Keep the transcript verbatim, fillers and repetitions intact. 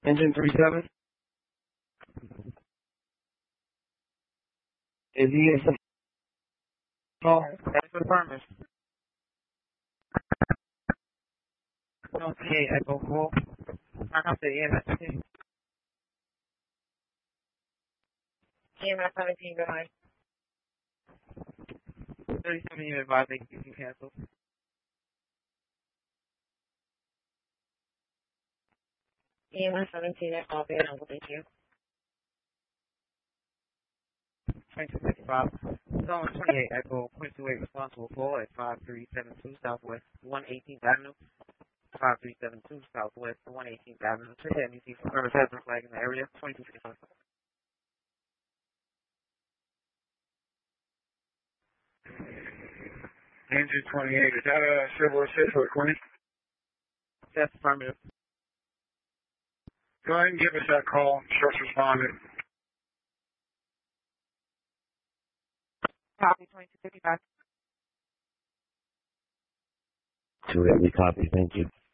Engine three seven. Is he in some... Oh, that's affirmative. Okay, Echo four. I have to E M S. E M S seventeen, go ahead. thirty-seven, you advise they can cancel. E M S seventeen, that's all good, Uncle, thank you. twenty-two fifty-five. Zone twenty-eight, Echo, point two eight, responsible for at five three seven two Southwest one eighteenth Avenue. five three seven two Southwest one eighteenth Avenue. Check that M E C for service hazard flag in the area. twenty-two fifty-five. Engine twenty-eight, is that a Chevrolet six or twenty? That's affirmative. Go ahead and give us that call. Short responded. Copy twenty-two fifty-five. two eighty, copy, thank you.